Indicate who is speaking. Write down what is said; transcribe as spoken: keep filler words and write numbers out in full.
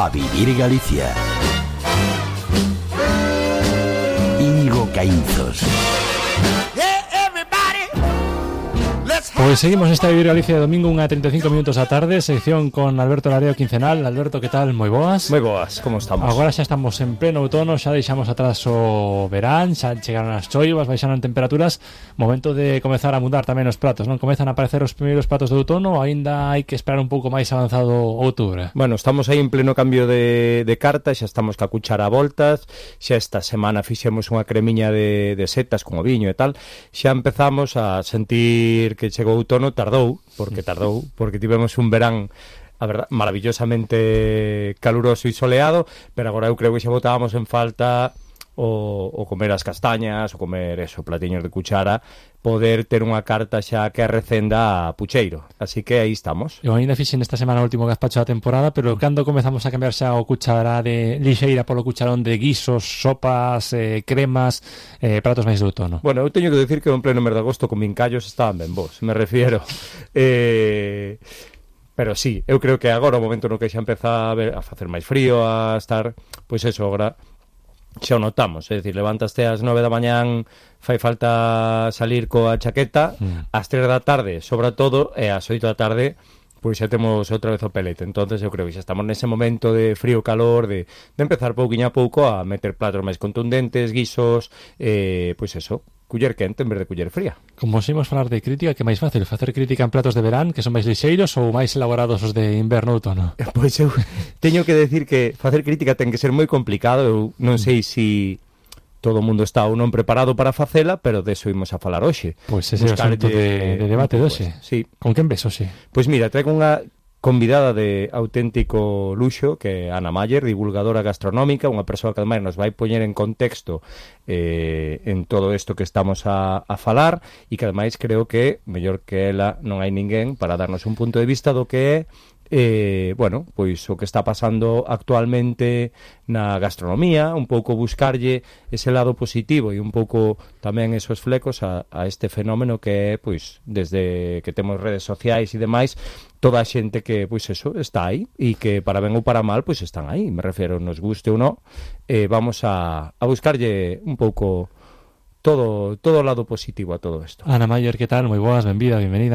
Speaker 1: A Vivir Galicia. Íñigo Caínzos.
Speaker 2: Pois seguimos esta Vivir Galicia de domingo, unha treinta e cinco minutos a tarde, sección con Alberto Lareo quincenal. Alberto, que tal? Moi boas.
Speaker 3: Moi boas, como estamos?
Speaker 2: Agora xa estamos en pleno outono, xa deixamos atrás o verán, xa chegaron as choivas, baixaron temperaturas. Momento de comezar a mudar tamén os pratos, non? Comezan a aparecer os primeiros pratos de outono, ou aínda hai que esperar un pouco máis avanzado outubro?
Speaker 3: Bueno, estamos aí en pleno cambio de, de carta, xa estamos ca cuchara a voltas, xa esta semana fixemos unha cremiña de, de setas con o viño e tal, xa empezamos a sentir que chegou outono, tardou, porque tardou, porque tivemos un verán, a verdad, maravillosamente caluroso e soleado, pero agora eu creo que xa botábamos en falta o, o comer as castañas, o comer eso, platiños de cuchara, poder ter unha carta xa que recenda a pucheiro. Así que aí estamos.
Speaker 2: Eu ainda fixen esta semana o último gazpacho da temporada, pero cando comezamos a cambiar xa o cuchará de lixeira polo cucharón de guisos, sopas, eh, cremas, eh, pratos máis de outono?
Speaker 3: Bueno, eu teño que decir que en pleno mes de agosto con mincallos estaban ben vos, me refiero. eh... Pero sí, eu creo que agora o momento no que xa empeza a, ver, a facer máis frío, a estar, pois eso, agora xa o notamos, é dicir, levantaste ás nove da mañán, fai falta salir coa chaqueta, mm. ás tres da tarde, sobra todo, e ás oito da tarde, pois xa temos outra vez o pelete. Entonces eu creo que xa estamos nese momento de frío, calor, de, de empezar pouquiño a pouco a meter platos máis contundentes, guisos, eh, pois eso, culler quente en vez de culler fría.
Speaker 2: Como seguimos falar de crítica, que máis fácil, facer crítica en platos de verán, que son máis lixeiros, ou máis elaborados os de inverno outono?
Speaker 3: Pois eu teño que decir que facer crítica ten que ser moi complicado. Eu non sei se si todo o mundo está ou non preparado para facela, pero deso imos a falar hoxe.
Speaker 2: Pois ese é o asunto de, de debate de hoxe.
Speaker 3: Sí.
Speaker 2: Con quen ves hoxe?
Speaker 3: Pois mira, traigo unha convidada de auténtico luxo, que é Ana Mayer, divulgadora gastronómica, unha persoa que ademais nos vai poñer en contexto eh, en todo isto que estamos a, a falar, e que ademais creo que mellor que ela non hai ninguén para darnos un punto de vista do que é eh, bueno, pois o que está pasando actualmente na gastronomía, un pouco buscarlle ese lado positivo e un pouco tamén esos flecos a, a este fenómeno que é, pois, desde que temos redes sociais e demais, toda a xente que, pois eso, está aí e que para ben ou para mal, pois están aí, me refiero, nos guste ou non, eh, vamos a, a buscarlle un pouco todo todo o lado positivo a todo isto.
Speaker 2: Ana Mayer, que tal? Moi boas, benvida, benvenida.